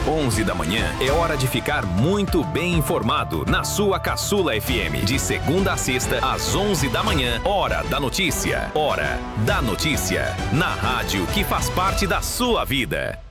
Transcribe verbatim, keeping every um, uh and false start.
onze da manhã é hora de ficar muito bem informado na sua Caçula F M. De segunda a sexta, às onze da manhã, Hora da Notícia. Hora da Notícia. Na rádio que faz parte da sua vida.